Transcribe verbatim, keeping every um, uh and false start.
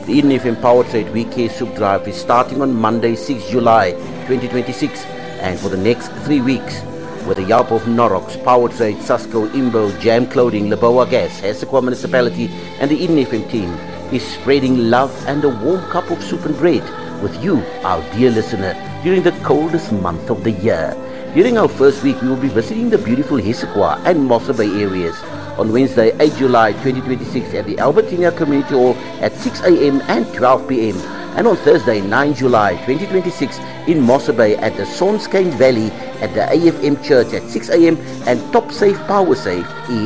The Eden F M Power Trade Week Care Soup Drive is starting on Monday, sixth of July twenty twenty-six, and for the next three weeks, with the help of Norox, Power Trade, Susco, Imbo, Jam Clothing, Laboa Gas, Hessequa Municipality, and the Eden F M team is spreading love and a warm cup of soup and bread with you, our dear listener, during the coldest month of the year. During our first week, we will be visiting the beautiful Hessequa and Mossa Bay areas. On Wednesday, eighth of July twenty twenty-six at the Albertina Community Hall at six a.m. and twelve p.m. and on Thursday, ninth of July twenty twenty-six in Mossa Bay at the Sonskyn Valley at the A F M Church at six a.m. and Top Safe Power Safe